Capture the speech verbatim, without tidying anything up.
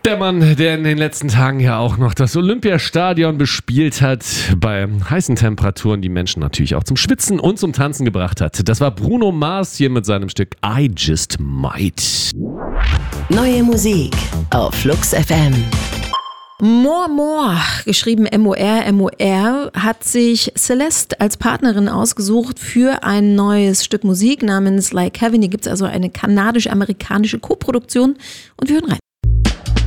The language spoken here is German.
Der Mann, der in den letzten Tagen ja auch noch das Olympiastadion bespielt hat, bei heißen Temperaturen die Menschen natürlich auch zum Schwitzen und zum Tanzen gebracht hat. Das war Bruno Mars hier mit seinem Stück I Just Might. Neue Musik auf Flux F M. More More, geschrieben M O R, M O R, hat sich Celeste als Partnerin ausgesucht für ein neues Stück Musik namens Like Heaven. Hier gibt es also eine kanadisch-amerikanische Koproduktion und wir hören rein.